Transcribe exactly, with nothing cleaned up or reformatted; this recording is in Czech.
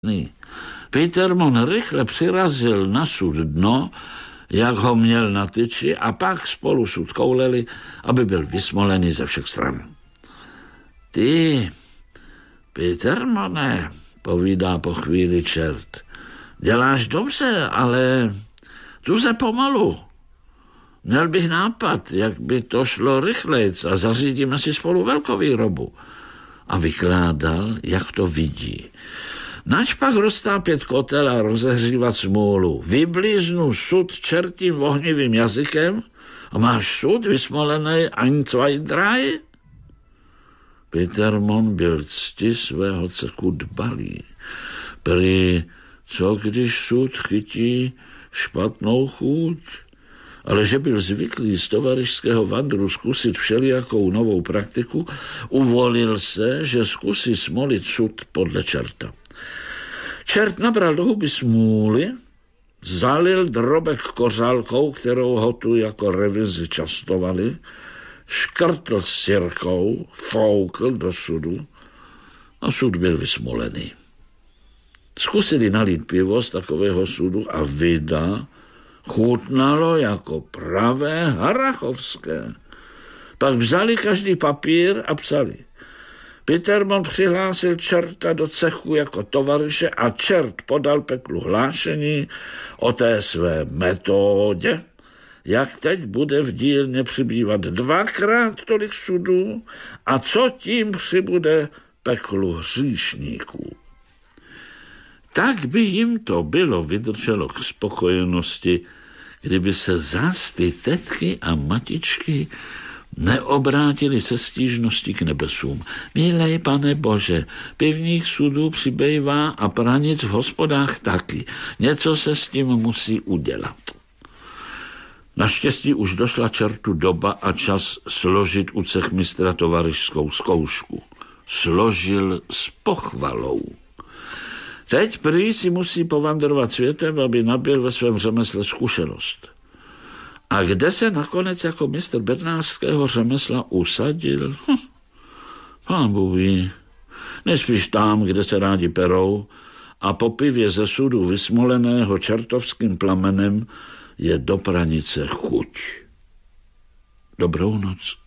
Petermon rychle přirazil na sud dno, jak ho měl na tyči, a pak spolu sud kouleli, aby byl vysmolený ze všech stran. Ty, Petermone, povídá po chvíli čert, děláš dobře, ale tu se pomalu. Měl bych nápad, jak by to šlo rychlejc a zařídíme si spolu velkovýrobu. A vykládal, jak to vidí. Nač pak roztápět kotel a rozehřívat smůlu. Vyblíznu sud čertím ohnivým jazykem a máš sud vysmolený ein, zwei, drei? Petermon byl cti svého cechu dbalý. Prý, co když sud chytí špatnou chuť? Ale že byl zvyklý z tovaryšského vandru zkusit všelijakou novou praktiku, uvolil se, že zkusí smolit sud podle čerta. Čert nabral do huby smůly, zalil drobek kořálkou, kterou ho tu jako revizi častovali, škrtl sirkou, foukl do sudu a sud byl vysmolený. Zkusili nalít pivo z takového sudu a vida chutnalo jako pravé harachovské. Pak vzali každý papír a psali. Petermon přihlásil čerta do cechu jako tovaryše a čert podal peklu hlášení o té své metodě, jak teď bude v dílně přibývat dvakrát tolik sudů a co tím přibude peklu hříšníků. Tak by jim to bylo vydrželo k spokojenosti, kdyby se zas ty tetky a matičky neobrátili se stížností k nebesům. Milej pane Bože, pivních sudů přibývá a pranic v hospodách taky. Něco se s tím musí udělat. Naštěstí už došla čertu doba a čas složit u cechmistra tovaryšskou zkoušku. Složil s pochvalou. Teď prý si musí povandrovat světem, aby nabyl ve svém řemesle zkušenost. A kde se nakonec jako mistr bednářského řemesla usadil? Hm, pán Bůh ví. Nespíš tam, kde se rádi perou a po pivě ze sudu vysmoleného čertovským plamenem je do pranice chuť. Dobrou noc.